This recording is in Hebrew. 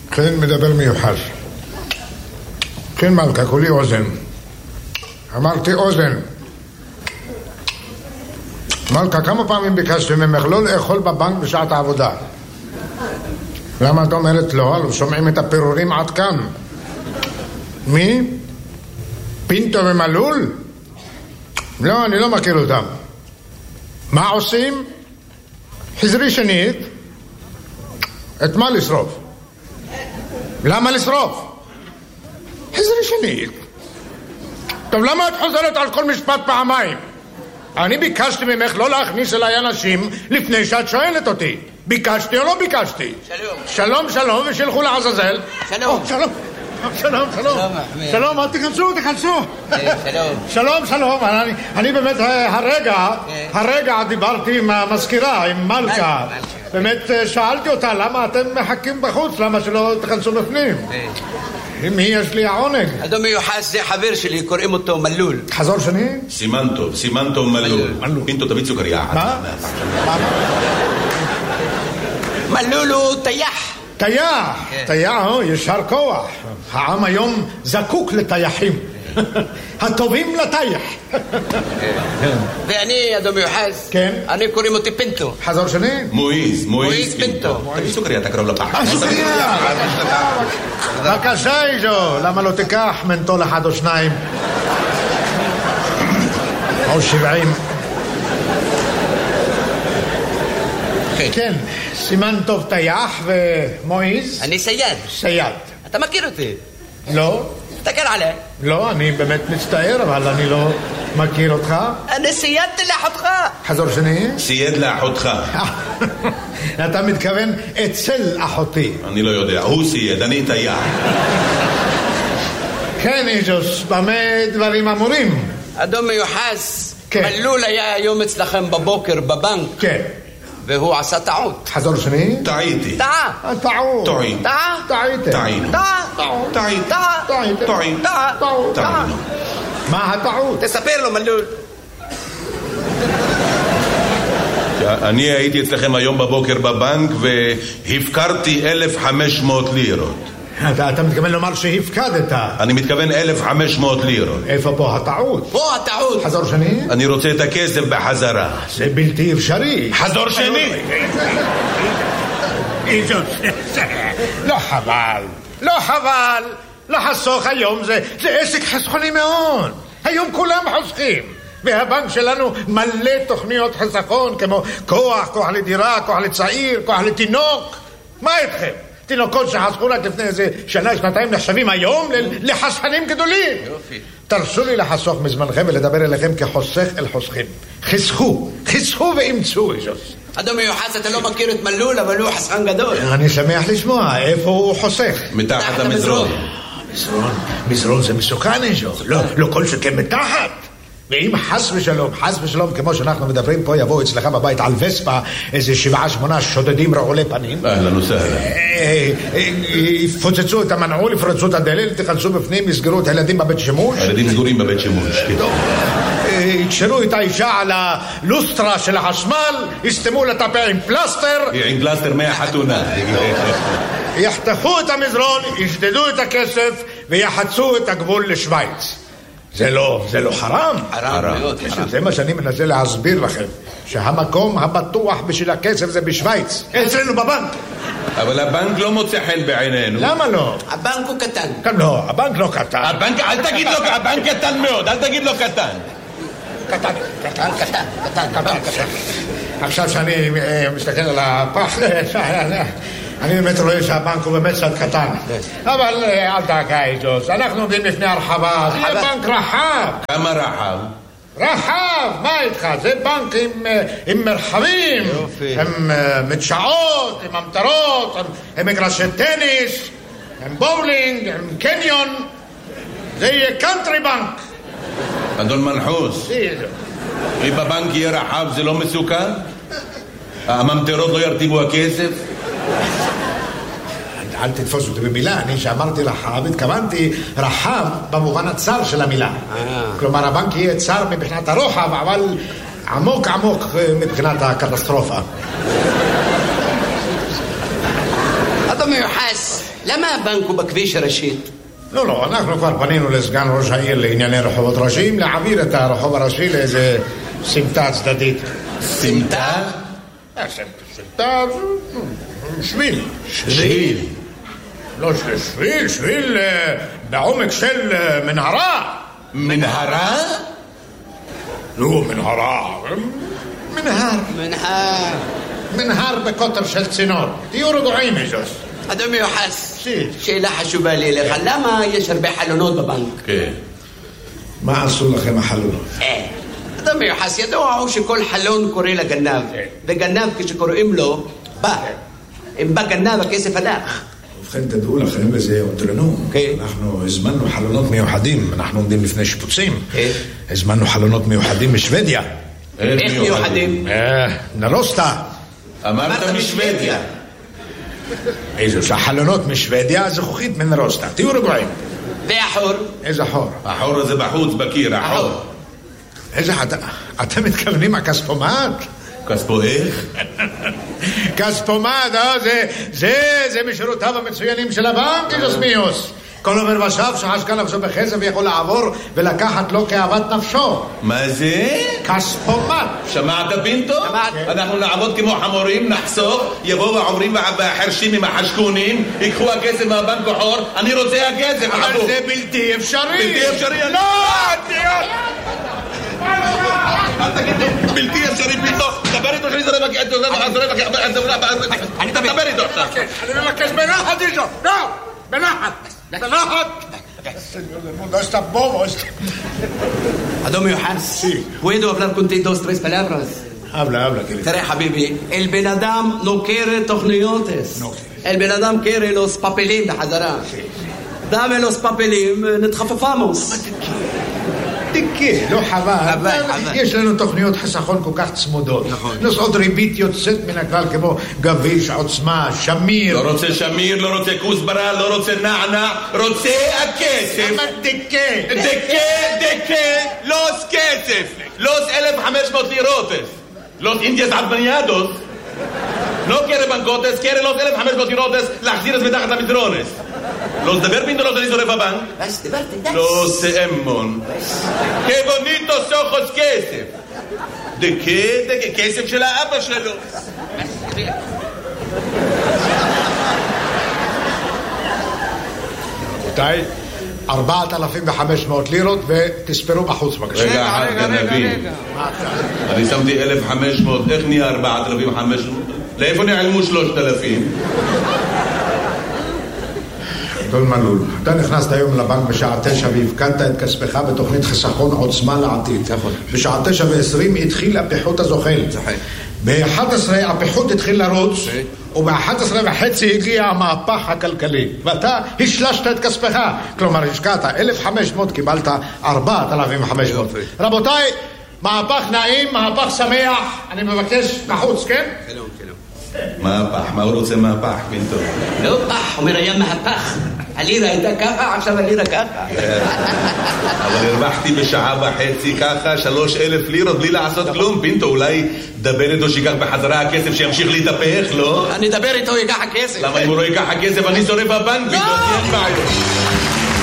כן, מדבר מיוחד. כן, מלכה, כולי אוזן. אמרתי אוזן. מלכה, כמה פעמים ביקשתי ממך לא לאכול בבנק בשעת העבודה? למה את אומרת לא? לא שומעים את הפירורים עד כאן. מי? פינטו ומלול? לא, אני לא מכיר אותם. מה עושים? חזרי שנית. את מה לשרוף? למה לשרוף? חזרי שנית. טוב, למה את חוזרת על כל משפט פעמיים? אני ביקשתי ממך לא להכניס אליי אנשים לפני שאת שואלת אותי. ביקשתי או לא ביקשתי? שלום. שלום, ושילכו לעזאזל. שלום. שלום. שלום, אל תכנסו. שלום. אני באמת הרגע דיברתי עם המזכירה, עם מלכה. באמת שאלתי אותה למה אתם מחכים בחוץ, למה שלא תכנסו בפנים. מי יש לי העונג? אדון מיוחד, זה חבר שלי, קוראים אותו מלול. חזור שני? סימן טוב מלול. פינטו תביא סוכריה. מה? מלול הוא טייח. טייח, ישר כוח. העם היום זקוק לטייחים. הטובים לטייח. ואני, אדון מיוחד, כן? אני קוראים אותי פינטו. חזור שני? מואיז פינטו. תביא סוכריה, תקרוב לפח. סוכריה. בבקשה, איזו. למה לא תיקח מנטול אחד או שניים? או 70. כן, סימן טוב טייח ומואיז? אני סייד. אתה מכיר אותי? לא. תסתכל עליי. לא, אני באמת מצטער, אבל אני לא מכיר אותך. אני סיידתי לאחותך. חזור שני? סייד לאחותך. אתה מתכוון אצל אחותי. אני לא יודע, הוא סייד, אני טייח. כן, איזוס, במה דברים אמורים? אדון מיוחס, כן. מלול היה היום אצלכם בבוקר בבנק. כן. והוא עשה טעות. חזור שני? טעיתי. מה הטעות? תספר לו מלול. אני הייתי אצלכם היום בבוקר בבנק והפקרתי 1,500 לירות. אתה מתכוון לומר שהפקדת? אני מתכוון 1,500 לירות. איפה פה הטעות? פה הטעות. חזור שני? אני רוצה את הכסף בחזרה. זה בלתי אפשרי. חזור שני. לא חבל. לחסוך היום זה עסק חסכוני מאוד. היום כולם חוסכים. והבנק שלנו מלא תוכניות חסכון כמו כוח לדירה, כוח לצעיר, כוח לתינוק. מה איתכם? תינוקות שחסכו רק לפני איזה שנה, שנתיים נחשבים היום לחסכנים גדולים. יופי. תרשו לי לחסוך מזמנכם ולדבר אליכם כחוסך אל חוסכים. חסכו ואמצו איזוס. אדון מיוחס, אתה לא מכיר את מלול, אבל הוא חסכן גדול. אני שמח לשמוע. איפה הוא חוסך? מתחת המזרון. מזרון זה מסוכן איזוס. לא כל שכן מתחת. ואם חס ושלום, כמו שאנחנו מדברים פה, יבואו אצלך בבית על וספה איזה 7-8 שודדים רעולי פנים. אהלן וסהלן. יפוצצו את המנעול, יפרצו את הדלת, תיכנסו בפנים, יסגרו את הילדים בבית שימוש. הילדים סגורים בבית שימוש. יקשרו את האישה על הלוסטרה של החשמל, יסתמו לטפה עם פלסטר. עם פלסטר מהחתונה. יחתכו את המזרון, ישדדו את הכסף ויחצו את הגבול לשוויץ. זה לא חרם? חרם מאוד. זה מה שאני מנסה להסביר לכם, שהמקום הבטוח בשביל הכסף זה בשוויץ, אצלנו בבנק. אבל הבנק לא מוצא חן בעינינו. למה לא? הבנק הוא קטן. לא, הבנק לא קטן. אל תגיד לו, הבנק קטן מאוד, אל תגיד לו קטן. קטן. עכשיו שאני מסתכל על הפח, אני באמת רואה שהבנק הוא באמת קצת קטן. אבל אל דאגה איזוס, אנחנו עומדים לפני הרחבה, זה בנק רחב. כמה רחב? רחב, מה איתך? זה בנק עם מרחבים, עם מדשאות, עם המטרות, עם מגרשי טניס, עם בולינג, עם קניון. זה יהיה קאנטרי בנק. אדון מנחוס, אם בבנק יהיה רחב זה לא מסוכן? הממטרות לא ירטיבו הכסף? אל תתפוס אותי במילה, אני שאמרתי רחב, התכוונתי רחב במובן הצר של המילה. כלומר, הבנק יהיה צר מבחינת הרוחב, אבל עמוק מבחינת הקטסטרופה. אדון מיוחס, למה הבנק הוא בכביש הראשית? לא, אנחנו כבר פנינו לסגן ראש העיר לענייני רחובות ראשיים להעביר את הרחוב הראשי לאיזה סמטה צדדית. סמטה? סמטה, שביל. שביל. לא שביל בעומק של מנהרה. מנהרה? לא, מנהר בקוטר של צינור. תהיו רגועים איזוס. אדון מיוחס, שאלה חשובה לי אליך, למה יש הרבה חלונות בבנק? כן. מה עשו לכם החלונות? אדון מיוחס, ידוע הוא שכל חלון קורא לגנב, וגנב כשקוראים לו בא. אם בא גנב הכסף הלך. ובכן תדעו לכם, וזה אותרנו, אנחנו הזמנו חלונות מיוחדים, אנחנו עומדים לפני שיפוצים, הזמנו חלונות מיוחדים משוודיה. איך מיוחדים? נרוסטה. אמרת משוודיה. איזו שהחלונות משוודיה, זכוכית מנרוסטה. תהיו רגועים. והחור? איזה חור? החור הזה בחוץ בקיר, החור. איזה אתם מתכוונים הכספומט? כספו איך? כספומט, זה משורותיו המצוינים של הבנק, איזוס מיוס. כל עובר ושב שחשקה נפשו בחסד ויכול לעבור ולקחת לו כאוות נפשו. מה זה? כספומט. שמעת פינטו? אנחנו נעבוד כמו חמורים, נחסוך, יבואו העוברים והחרשים עם החשקונים, ייקחו הכסף מהבנק בחור, אני רוצה הכסף. אבל זה בלתי אפשרי. בלתי אפשרי? לא! אל תגיד לי, בלתי אפשרי פינטו, דבר איתו שאני זורק, אני דבר איתו עכשיו. אני מבקש בנחת איתו, לא, בנחת. Adón Miוחס, ¿puedo hablar contigo 2-3 palabras? Habla, querido. תראה חביבי, el בן אדם לא quiere תוכניותס. el בן אדם quiere los papeלים בחזרה. dame los papeלים, נתחפפמוס. תקה, לא חבל. יש לנו תוכניות חסכון כל כך צמודות. נוסעות ריבית יוצאת מן הכלל כמו גביש, עוצמה, שמיר. לא רוצה שמיר, לא רוצה כוסברה, לא רוצה נענה, רוצה הכסף. אבל תקה. לוס כסף. לוס 1,500 לירוטס. לוס אינדיאס עדמניאדוס. לא קרה בנקוטס, קרה לוס 1,500 לירוטס, להחזיר את מתחת למדרונס. Los de Berbin de los de Lizorefaban. Los Emmon. ¡Qué bonitos ojos Kesef! ¿De qué? ¿De qué? Kesef של האבא שלו. 4,500 לירות ותספרו בחוץ בבקשה. רגע, גנבים. אני שמתי 1,500, איך נהיה 4,500? לאיפה נעלמו 3,000? אדון מלול, אתה נכנסת היום לבנק בשעה 9 והפקדת את כספך בתוכנית חיסכון עוצמה לעתיד. בשעה 9:20 התחיל הפיחות הזוחל. ב-11 הפיחות התחיל לרוץ, וב-11:30 הגיע המהפך הכלכלי, ואתה השלשת את כספך. כלומר, השקעת 1,500, קיבלת 4,500. רבותיי, מהפך נעים, מהפך שמח. אני מבקש בחוץ, כן? מהפך, מה הוא רוצה מהפך, פינטו? לא פח, אומר היה מהפך. הלירה הייתה ככה, עכשיו הלירה ככה. אבל הרווחתי בשעה וחצי ככה 3,000 לירות בלי לעשות כלום. פינטו, אולי דבר איתו שיקח בחזרה הכסף שימשיך להתהפך, לא? אני אדבר איתו, ייקח הכסף. למה אם הוא לא ייקח הכסף אני שורף בבנק? לא!